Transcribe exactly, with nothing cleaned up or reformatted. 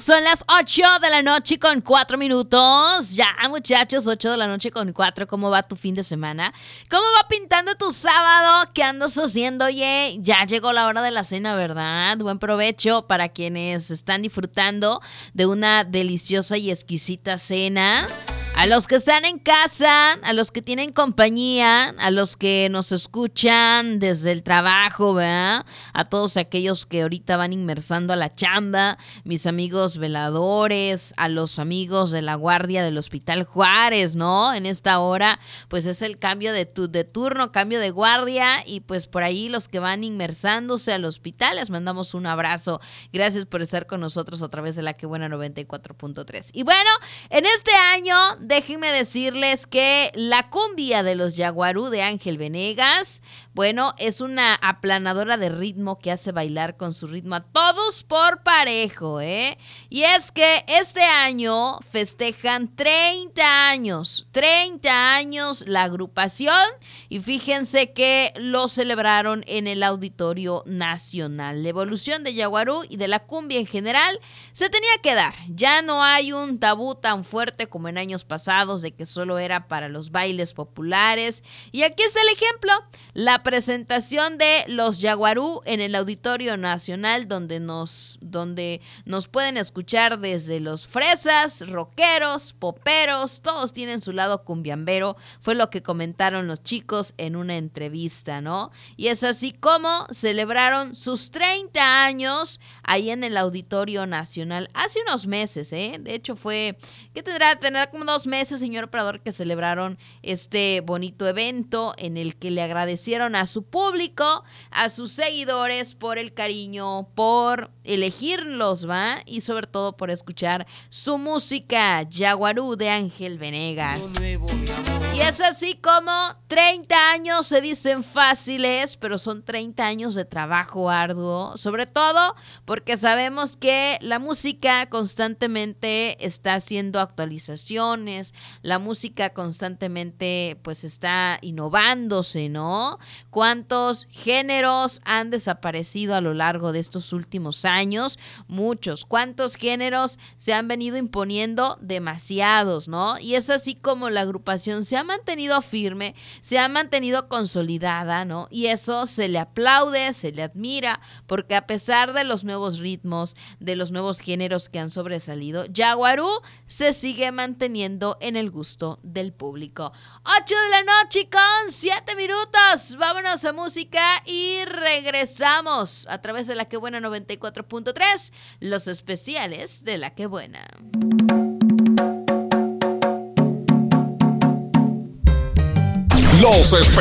son las ocho de la noche con cuatro minutos. Ya, muchachos, ocho de la noche con cuatro. ¿Cómo va tu fin de semana? ¿Cómo va pintando tu sábado? ¿Qué andas haciendo? Oye, ya llegó la hora de la cena, ¿verdad? Buen provecho para quienes están disfrutando de una deliciosa y exquisita cena. A los que están en casa, a los que tienen compañía, a los que nos escuchan desde el trabajo, ¿verdad? A todos aquellos que ahorita van inmersando a la chamba, mis amigos veladores, a los amigos de la guardia del Hospital Juárez, ¿no? En esta hora, pues es el cambio de, tu, de turno, cambio de guardia, y pues por ahí los que van inmersándose al hospital, les mandamos un abrazo. Gracias por estar con nosotros a través de la Que Buena noventa y cuatro punto tres. Y bueno, en este año, déjenme decirles que la cumbia de los Yaguarú de Ángel Venegas, bueno, es una aplanadora de ritmo que hace bailar con su ritmo a todos por parejo, ¿eh? Y es que este año festejan treinta años, treinta años la agrupación, y fíjense que lo celebraron en el Auditorio Nacional. La evolución de Yaguarú y de la cumbia en general se tenía que dar. Ya no hay un tabú tan fuerte como en años pasados de que solo era para los bailes populares. Y aquí es el ejemplo, la presentación de los Yaguarú en el Auditorio Nacional, donde nos, donde nos pueden escuchar desde los fresas, rockeros, poperos, todos tienen su lado cumbiambero, fue lo que comentaron los chicos en una entrevista, ¿no? Y es así como celebraron sus treinta años ahí en el Auditorio Nacional hace unos meses, ¿eh? De hecho fue, ¿qué tendrá? Tendrá como dos meses, señor operador, que celebraron este bonito evento en el que le agradecieron a su público, a sus seguidores por el cariño, por elegirlos, ¿va? Y sobre todo por escuchar su música, Yaguarú de Ángel Venegas. Y es así como treinta años se dicen fáciles, pero son treinta años de trabajo arduo, sobre todo porque sabemos que la música constantemente está haciendo actualizaciones, la música constantemente pues está innovándose, ¿no? ¿Cuántos géneros han desaparecido a lo largo de estos últimos años? Muchos. ¿Cuántos géneros se han venido imponiendo? Demasiados, ¿no? Y es así como la agrupación se ha mantenido firme, se ha mantenido consolidada, ¿no? Y eso se le aplaude, se le admira, porque a pesar de los nuevos ritmos, de los nuevos géneros que han sobresalido, Yaguarú se sigue manteniendo en el gusto del público. ocho de la noche con siete minutos. Vámonos a música y regresamos a través de La Que Buena noventa y cuatro punto tres, los especiales de La Que Buena. Los